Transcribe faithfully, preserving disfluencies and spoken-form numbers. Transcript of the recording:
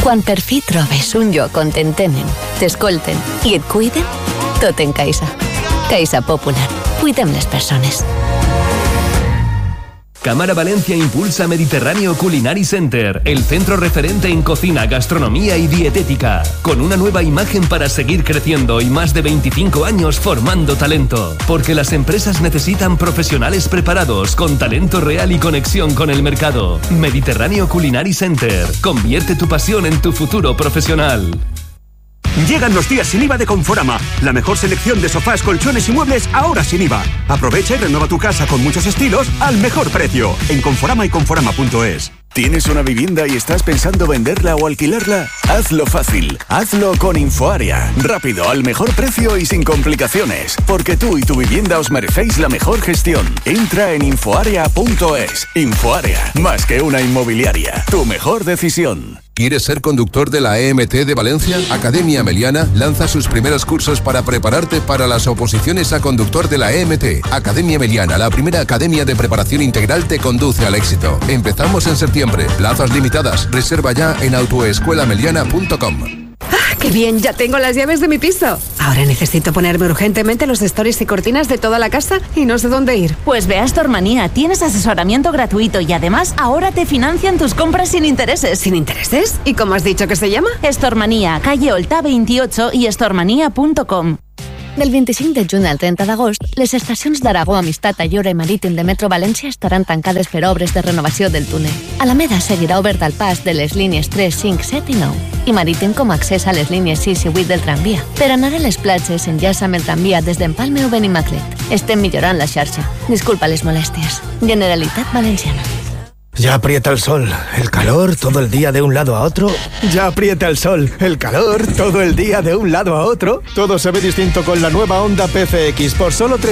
Quan per fi trobes un lloc on t'entenen, t'escolten i et cuiden, tot en Caixa. Caixa Popular. Cuidem les persones. Cámara Valencia impulsa Mediterráneo Culinary Center, el centro referente en cocina, gastronomía y dietética, con una nueva imagen para seguir creciendo y más de veinticinco años formando talento. Porque las empresas necesitan profesionales preparados, con talento real y conexión con el mercado. Mediterráneo Culinary Center. Convierte tu pasión en tu futuro profesional. Llegan los días sin I V A de Conforama. La mejor selección de sofás, colchones y muebles ahora sin I V A. Aprovecha y renueva tu casa con muchos estilos al mejor precio. En Conforama y Conforama punto es. ¿Tienes una vivienda y estás pensando venderla o alquilarla? Hazlo fácil. Hazlo con Infoárea. Rápido, al mejor precio y sin complicaciones. Porque tú y tu vivienda os merecéis la mejor gestión. Entra en Infoárea punto es. Infoárea, más que una inmobiliaria. Tu mejor decisión. ¿Quieres ser conductor de la E M T de Valencia? Academia Meliana lanza sus primeros cursos para prepararte para las oposiciones a conductor de la E M T. Academia Meliana, la primera academia de preparación integral, te conduce al éxito. Empezamos en septiembre. Plazas limitadas. Reserva ya en autoescuela meliana punto com. ¡Ah, qué bien! Ya tengo las llaves de mi piso. Ahora necesito ponerme urgentemente los stories y cortinas de toda la casa y no sé dónde ir. Pues ve a Stormanía. Tienes asesoramiento gratuito y además ahora te financian tus compras sin intereses. ¿Sin intereses? ¿Y cómo has dicho que se llama? Stormanía, calle Olta veintiocho y stormanía punto com. Del vint-i-cinc de juny al trenta d'agost, les estacions d'Aragó, Amistat, Ayora i Marítim de Metro València estaran tancades per obres de renovació del túnel. Alameda seguirà obert al pas de les línies tres, cinc, set i nou i Marítim com a accés a les línies sis i vuit del tramvia. Per anar a les platges, enllaça amb el tramvia des d'Empalme o Benimaclet. Estem millorant la xarxa. Disculpa les molèsties. Generalitat Valenciana. Ya aprieta el sol, el calor todo el día de un lado a otro. Ya aprieta el sol, el calor todo el día de un lado a otro. Todo se ve distinto con la nueva Honda P C X por solo tres